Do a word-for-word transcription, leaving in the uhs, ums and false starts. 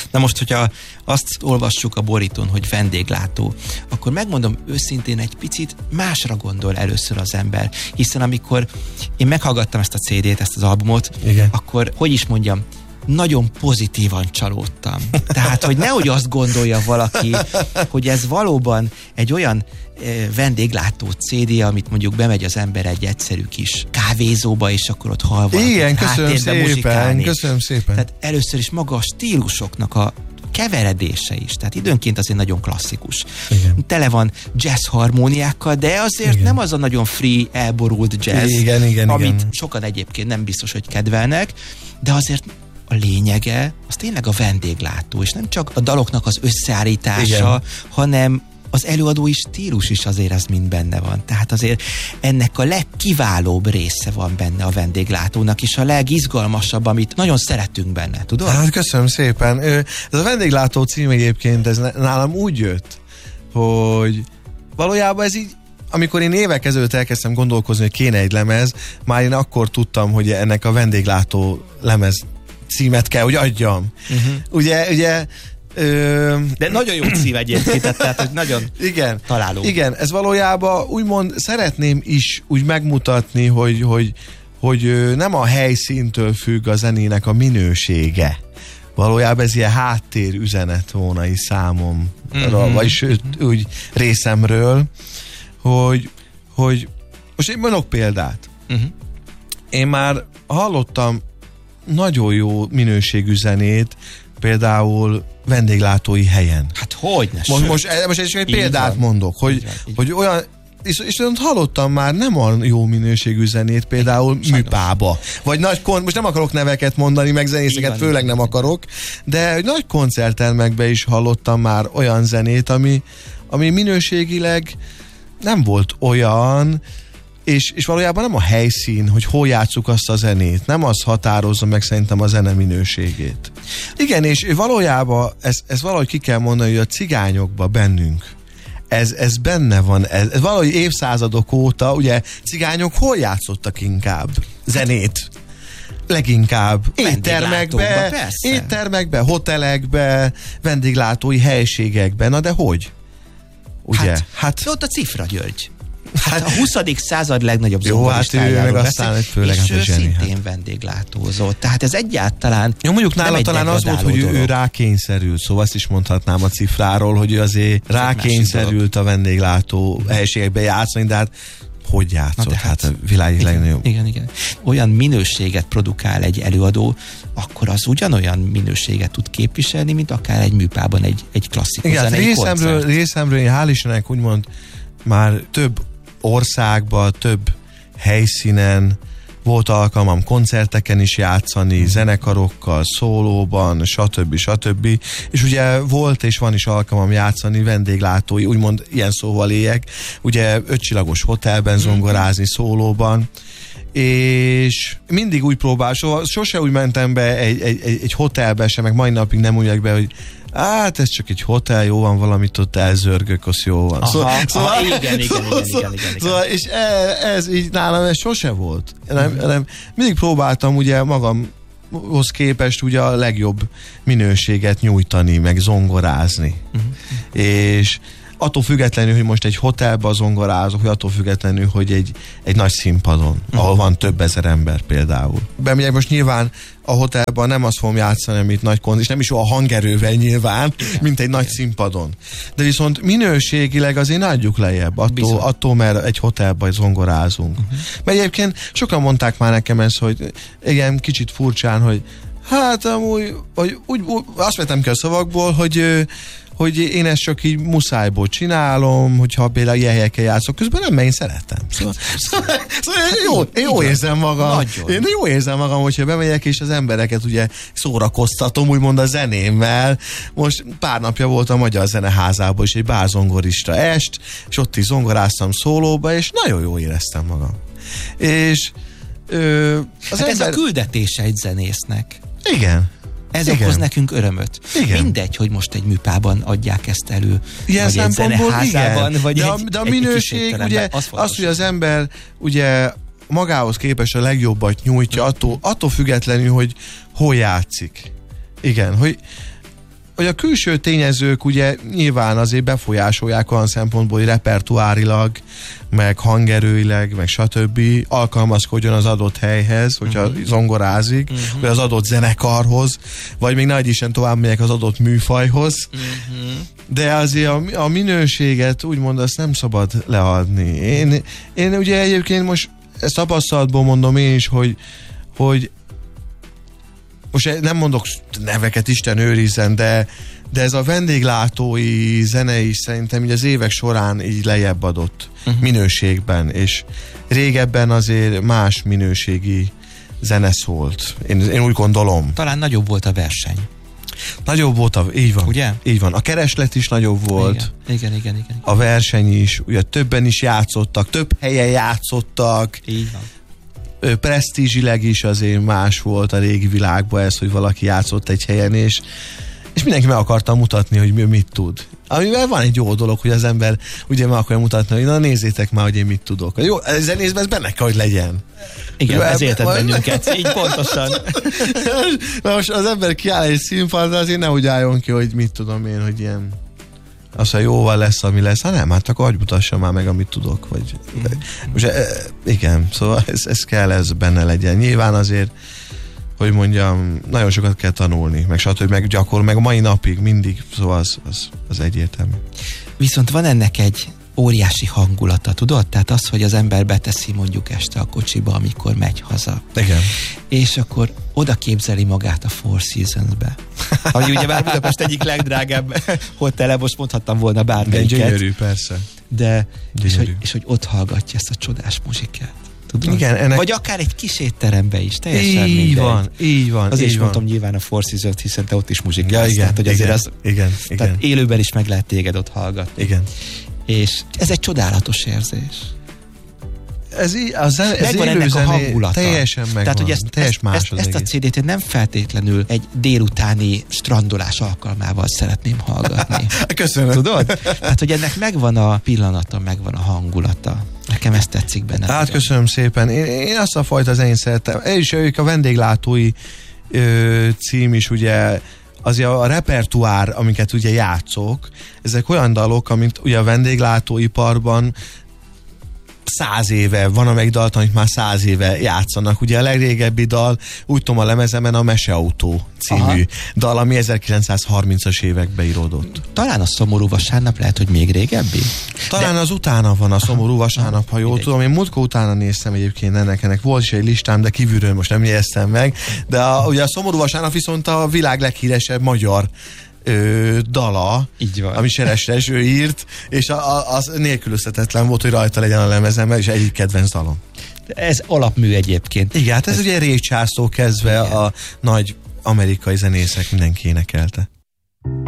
Na most, hogyha azt olvassuk a borítón, hogy vendéglátó, akkor megmondom őszintén, egy picit másra gondol először az ember, hiszen amikor én meghallgattam ezt a cé dét, ezt az albumot, igen, akkor, hogy is mondjam, nagyon pozitívan csalódtam. Tehát, hogy nehogy azt gondolja valaki, hogy ez valóban egy olyan e, vendéglátó cé dé, amit mondjuk bemegy az ember egy egyszerű kis kávézóba, és akkor ott hall valakit. Igen, köszönöm szépen, köszönöm szépen. Tehát először is maga a stílusoknak a keveredése is, tehát időnként azért nagyon klasszikus. Igen. Tele van jazz harmóniákkal, de azért igen, nem az a nagyon free, elborult jazz, igen, igen, amit igen, sokan egyébként nem biztos, hogy kedvelnek, de azért a lényege az tényleg a vendéglátó, és nem csak a daloknak az összeállítása, igen, hanem az előadói stílus is, azért ez mind benne van. Tehát azért ennek a legkiválóbb része van benne a vendéglátónak, és a legizgalmasabb, amit nagyon szeretünk benne, tudod? Hát köszönöm szépen. Ez a vendéglátó cím egyébként, ez nálam úgy jött, hogy valójában ez így, amikor én évek ezelőtt elkezdtem gondolkozni, hogy kéne egy lemez, már én akkor tudtam, hogy ennek a vendéglátó lemez címet kell, hogy adjam. Uh-huh. Ugye, ugye Ö... De nagyon jó cím egyébként, tehát hogy nagyon igen, találó. Igen, ez valójában úgymond szeretném is úgy megmutatni, hogy, hogy, hogy nem a helyszíntől függ a zenének a minősége. Valójában ez ilyen háttér üzenet volna is számomra, uh-huh, vagy sőt, uh-huh, úgy részemről, hogy, hogy most én mondok példát. Uh-huh. Én már hallottam nagyon jó minőségű zenét, például vendéglátói helyen. Hát hogyne. Most, most, most egy, egy példát van, mondok, hogy, van, hogy olyan, és, és hallottam már nem a jó minőségű zenét, például igen, műpába. Vagy nagy kon, most nem akarok neveket mondani, meg zenészeket igen, főleg nem akarok, de hogy nagy koncerttermekben is hallottam már olyan zenét, ami, ami minőségileg nem volt olyan, És, és valójában nem a helyszín, hogy hol játsszuk azt a zenét, nem az határozza meg szerintem a zene minőségét. Igen, és valójában ez, ez valahogy ki kell mondani, hogy a cigányokban bennünk, ez, ez benne van, ez, ez valahogy évszázadok óta, ugye cigányok hol játszottak inkább zenét? Leginkább éttermekbe, éttermekbe, hotelekbe, vendéglátói helységekben, na de hogy? Ugye? Hát, hát ott a Cifra György. Hát a huszadik század legnagyobb zongoristájáról beszél, és ő szintén hát vendéglátózott. Tehát ez egyáltalán jó, mondjuk nála talán az volt, hogy ő, ő rákényszerült, szóval azt is mondhatnám a Cifráról, hogy ő azért rákényszerült a vendéglátó helységekbe játszani, de hát hogy játszott? Hát, hát a világ igen, legnagyobb. Igen, igen. Olyan minőséget produkál egy előadó, akkor az ugyanolyan minőséget tud képviselni, mint akár egy műpában egy, egy klasszikus igen, zenei részemről, koncert. Részemről én hál' Istennek úgymond már több országban, több helyszínen volt alkalmam koncerteken is játszani, zenekarokkal, szólóban, stb. stb. És ugye volt és van is alkalmam játszani vendéglátói, úgymond ilyen szóval éljek, ugye ötcsillagos hotelben zongorázni, szólóban, és mindig úgy próbál, so, sose úgy mentem be egy, egy, egy hotelbe sem, meg mai napig nem úgy be, hogy hát ez csak egy hotel, jó van, valamit ott elzörgök, az jó van. Aha, szóval, aha, szóval, igen, igen, igen, igen, igen, igen. Szóval, és ez, ez így nálam ez sose volt. Nem, mm. nem, mindig próbáltam ugye magamhoz képest ugye a legjobb minőséget nyújtani, meg zongorázni. Mm. És attól függetlenül, hogy most egy hotelben zongorázok, vagy attól függetlenül, hogy egy, egy nagy színpadon, uh-huh, ahol van több ezer ember például. Bemegyek most nyilván a hotelben nem azt fogom játszani, amit nagy koncert, és nem is olyan hangerővel nyilván, igen, mint egy igen, nagy színpadon. De viszont minőségileg azért adjuk lejjebb, attól, attól mert egy hotelben zongorázunk. Uh-huh. Mert egyébként sokan mondták már nekem ezt, hogy igen, kicsit furcsán, hogy hát amúgy, hogy úgy, úgy, azt vettem ki a szavakból, hogy hogy én ezt csak így muszájból csinálom, hogyha például ilyen helyeken játszok, közben nem, mert én szeretem. Szóval, szóval én jó, én jó érzem magam. Nagyon. Én jó érzem magam, hogyha bemegyek, és az embereket ugye szórakoztatom, úgymond a zenémmel. Most pár napja volt a Magyar Zeneházában is egy bárzongorista est, és ott is zongoráztam szólóba, és nagyon jól éreztem magam. És ö, az hát ember... ez a küldetése egy zenésznek. Igen. Ez igen, okoz nekünk örömöt. Igen. Mindegy, hogy most egy műpában adják ezt elő, ilyen vagy egy zeneházában, vagy de egy, a, de a minőség, ugye, az, az, hogy az ember ugye magához képest a legjobbat nyújtja, attól, attól függetlenül, hogy hol játszik. Igen, hogy hogy a külső tényezők ugye nyilván azért befolyásolják olyan szempontból, hogy repertoárilag, meg hangerőileg, meg stb. Alkalmazkodjon az adott helyhez, hogyha uh-huh. zongorázik, uh-huh. vagy az adott zenekarhoz, vagy még nagy isen tovább megyek az adott műfajhoz. Uh-huh. De azért a, a minőséget úgymond azt nem szabad leadni. Én, én ugye egyébként most ezt tapasztalatból mondom én is, hogy, hogy most nem mondok neveket, Isten őrizzen, de, de ez a vendéglátói zene is szerintem így az évek során így lejjebb adott uh-huh. minőségben, és régebben azért más minőségi zene szólt. Én, én úgy gondolom. Talán nagyobb volt a verseny. Nagyobb volt a... Így van. Ugye? Így van. A kereslet is nagyobb volt. Igen, igen, igen. igen. A verseny is. Ugye többen is játszottak, több helyen játszottak. Így van. Presztízsileg is azért más volt a régi világban ez, hogy valaki játszott egy helyen, és, és mindenki meg akarta mutatni, hogy mit tud. Amivel van egy jó dolog, hogy az ember ugye meg akarja mutatni, hogy na nézzétek már, hogy én mit tudok. Jó, zenészben ez benne kell, hogy legyen. Igen, ez érted bennünket, így pontosan. Na most az ember kiáll egy színpadra, azért ne úgy álljon ki, hogy mit tudom én, hogy ilyen az, hogy jóval lesz, ami lesz. Hát nem, hát akkor hagyj mutassa már meg, amit tudok. Vagy, mm. most, igen, szóval ez, ez kell, ez benne legyen. Nyilván azért, hogy mondjam, nagyon sokat kell tanulni, meg stb. Meg gyakor, meg a mai napig mindig, szóval az, az, az egyértelmű. Viszont van ennek egy óriási hangulata, tudod? Tehát az, hogy az ember beteszi mondjuk este a kocsiba, amikor megy haza. Igen. És akkor oda képzeli magát a Four Seasons-be. Ami ugye már Budapest egyik legdrágább hotele, most mondhattam volna bármelyiket. Gyönyörű, persze. De, és hogy, és hogy ott hallgatja ezt a csodás muzsikát. Tudod? Igen, ennek... Vagy akár egy kis étterembe is, teljesen így mindegy. van, így van. Azért így is van. mondtam nyilván a Four Seasons, hiszen te ott is muzsikálsz. Ja, igen, tehát, hogy azért igen, az, igen, igen. tehát élőben is meg lehet téged ott hallgatni. Igen. És ez egy csodálatos érzés. Ez, az, ez megvan ennek a hangulata. Teljesen megvan. Tehát, hogy ezt, teljes más ezt, ezt a cé dét én nem feltétlenül egy délutáni strandolás alkalmával szeretném hallgatni. Köszönöm. Tudod? Tehát, hogy ennek megvan a pillanata, megvan a hangulata. Nekem ezt tetszik benne. Hát köszönöm szépen. Én, én azt a fajta zenét szeretem. És ők a vendéglátói ö, cím is ugye azért a repertoár, amiket ugye játszok, ezek olyan dalok, amit ugye a vendéglátóiparban száz éve, van amelyik dalt, amit már száz éve játszanak. Ugye a legrégebbi dal, úgy tudom a lemezemen a Meseautó című Aha. dal, ami ezerkilencszázharmincas évekbe íródott. Talán a Szomorú vasárnap lehet, hogy még régebbi? Talán De... az utána van a Szomorú vasárnap, ha jól Ideg. tudom. Én múltkor utána néztem egyébként ennek, ennek volt is egy listám, de kívülről most nem jegyeztem meg. De a, ugye a Szomorú vasárnap viszont a világ leghíresebb magyar Ö, dala, ami Seres ő írt, és a, a, az nélkülözhetetlen volt, hogy rajta legyen a lemezemben, és egyik kedvenc dalom. Ez alapmű egyébként. Igen, hát ez, ez ugye Ray Charles-tól kezdve igen. a nagy amerikai zenészek mindenki énekelte.